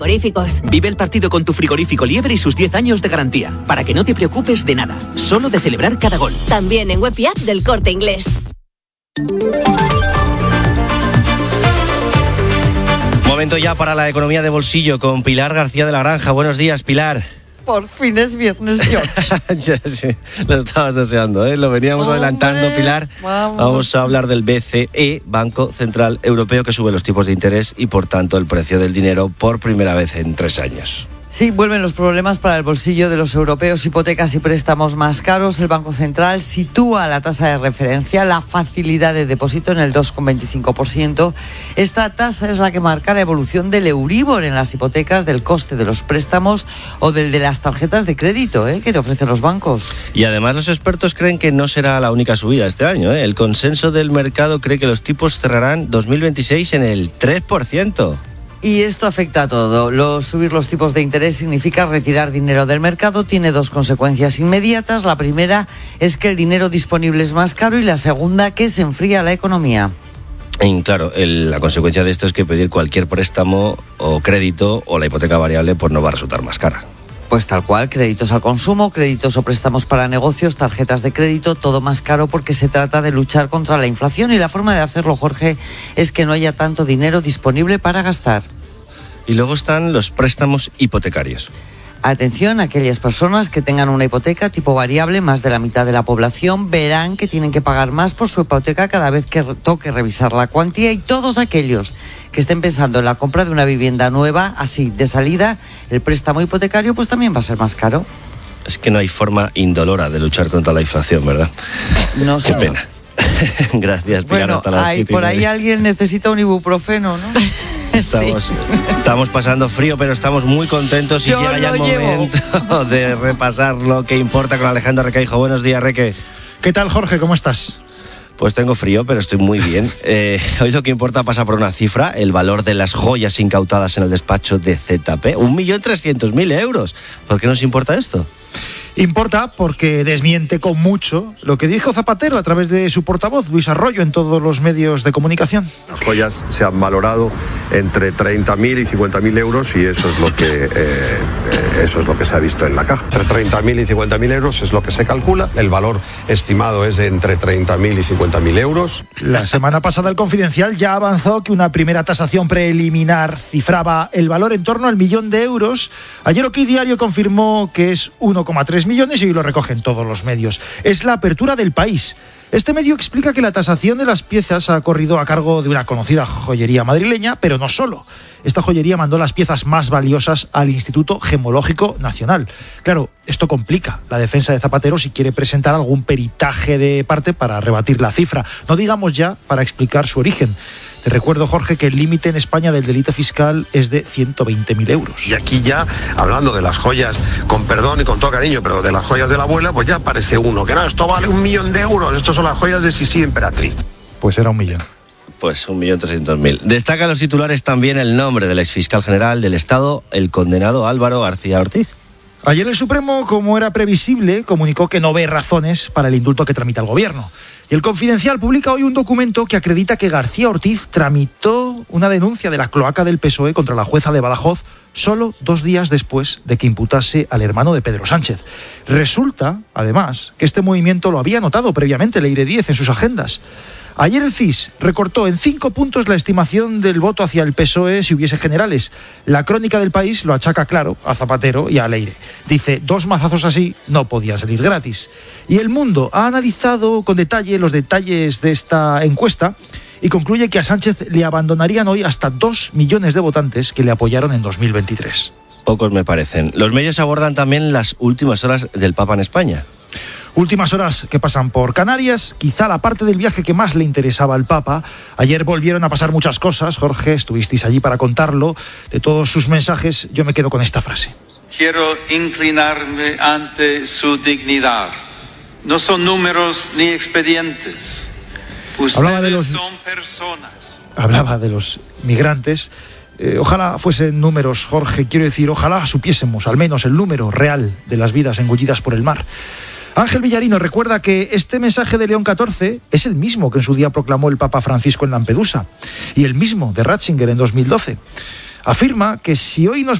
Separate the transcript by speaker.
Speaker 1: Frigoríficos.
Speaker 2: Vive el partido con tu frigorífico Liebre y sus 10 años de garantía, para que no te preocupes de nada, solo de celebrar cada gol.
Speaker 1: También en web y app del Corte Inglés.
Speaker 3: Momento ya para la economía de bolsillo con Pilar García de la Granja. Buenos días, Pilar.
Speaker 4: Por fin es viernes, George.
Speaker 3: Ya, sí, lo estabas deseando, ¿eh? Lo veníamos adelantando, Pilar. Vamos a hablar del BCE, Banco Central Europeo, que sube los tipos de interés y, por tanto, el precio del dinero por primera vez en 3 años.
Speaker 4: Sí, vuelven los problemas para el bolsillo de los europeos, hipotecas y préstamos más caros. El Banco Central sitúa la tasa de referencia, la facilidad de depósito, en el 2,25%. Esta tasa es la que marca la evolución del Euribor en las hipotecas, del coste de los préstamos o del de las tarjetas de crédito que te ofrecen los bancos.
Speaker 3: Y además los expertos creen que no será la única subida este año. El consenso del mercado cree que los tipos cerrarán 2026 en el 3%.
Speaker 4: Y esto afecta a todo. Subir los tipos de interés significa retirar dinero del mercado. Tiene 2 consecuencias inmediatas. La primera es que el dinero disponible es más caro y la segunda que se enfría la economía.
Speaker 3: Y claro, la consecuencia de esto es que pedir cualquier préstamo o crédito o la hipoteca variable pues no va a resultar más cara.
Speaker 4: Pues tal cual, créditos al consumo, créditos o préstamos para negocios, tarjetas de crédito, todo más caro porque se trata de luchar contra la inflación y la forma de hacerlo, Jorge, es que no haya tanto dinero disponible para gastar.
Speaker 3: Y luego están los préstamos hipotecarios.
Speaker 4: Atención, aquellas personas que tengan una hipoteca tipo variable, más de la mitad de la población verán que tienen que pagar más por su hipoteca cada vez que toque revisar la cuantía, y todos aquellos que estén pensando en la compra de una vivienda nueva, así de salida, el préstamo hipotecario pues también va a ser más caro.
Speaker 3: Es que no hay forma indolora de luchar contra la inflación, ¿verdad?
Speaker 4: No sé.
Speaker 3: Qué pena. Gracias, Pilar.
Speaker 4: Bueno,
Speaker 3: hasta las 7:30.
Speaker 4: Por ahí alguien necesita un ibuprofeno, ¿no?
Speaker 3: Estamos pasando frío, pero estamos muy contentos y llega ya el momento de repasar lo que importa con Alejandro Requeijo. Buenos días, Reque.
Speaker 5: ¿Qué tal, Jorge? ¿Cómo estás?
Speaker 3: Pues tengo frío, pero estoy muy bien. Hoy lo que importa pasa por una cifra: el valor de las joyas incautadas en el despacho de ZP. 1.300.000 euros. ¿Por qué nos importa esto?
Speaker 5: Importa porque desmiente con mucho lo que dijo Zapatero a través de su portavoz, Luis Arroyo, en todos los medios de comunicación.
Speaker 6: Las joyas se han valorado entre 30.000 y 50.000 euros y eso es lo que se ha visto en la caja. Entre 30.000 y 50.000 euros es lo que se calcula. El valor estimado es de entre 30.000 y 50.000 euros.
Speaker 5: La semana pasada el Confidencial ya avanzó que una primera tasación preliminar cifraba el valor en torno al 1.000.000 de euros. Ayer OK Diario confirmó que es 1,3 millones y hoy lo recogen todos los medios. Es la apertura del País. Este medio explica que la tasación de las piezas ha corrido a cargo de una conocida joyería madrileña, pero no solo. Esta joyería mandó las piezas más valiosas al Instituto Gemológico Nacional. Claro, esto complica la defensa de Zapatero si quiere presentar algún peritaje de parte para rebatir la cifra, no digamos ya para explicar su origen. Te recuerdo, Jorge, que el límite en España del delito fiscal es de 120.000 euros.
Speaker 6: Y aquí ya, hablando de las joyas, con perdón y con todo cariño, pero de las joyas de la abuela, pues ya aparece uno, que no, esto vale 1.000.000 de euros, estos son las joyas de Sisi Emperatriz.
Speaker 5: Pues era 1.000.000.
Speaker 3: Pues 1.300.000. Destaca en los titulares también el nombre del exfiscal general del Estado, el condenado Álvaro García Ortiz.
Speaker 5: Ayer el Supremo, como era previsible, comunicó que no ve razones para el indulto que tramita el Gobierno. Y el Confidencial publica hoy un documento que acredita que García Ortiz tramitó una denuncia de la cloaca del PSOE contra la jueza de Badajoz solo 2 días después de que imputase al hermano de Pedro Sánchez. Resulta, además, que este movimiento lo había anotado previamente Leire Díez en sus agendas. Ayer el CIS recortó en 5 puntos la estimación del voto hacia el PSOE si hubiese generales. La Crónica del País lo achaca claro a Zapatero y a Leire. Dice, 2 mazazos así no podían salir gratis. Y El Mundo ha analizado con detalle los detalles de esta encuesta y concluye que a Sánchez le abandonarían hoy hasta 2 millones de votantes que le apoyaron en 2023.
Speaker 3: Pocos me parecen. Los medios abordan también las últimas horas del Papa en España.
Speaker 5: Últimas horas que pasan por Canarias, quizá la parte del viaje que más le interesaba al Papa. Ayer volvieron a pasar muchas cosas, Jorge, estuvisteis allí para contarlo. De todos sus mensajes, yo me quedo con esta frase.
Speaker 7: Quiero inclinarme ante su dignidad. No son números ni expedientes. Ustedes son personas.
Speaker 5: Hablaba de los migrantes. Ojalá fuesen números, Jorge, quiero decir, ojalá supiésemos al menos el número real de las vidas engullidas por el mar. Ángel Villarino recuerda que este mensaje de León XIV es el mismo que en su día proclamó el Papa Francisco en Lampedusa y el mismo de Ratzinger en 2012. Afirma que si hoy nos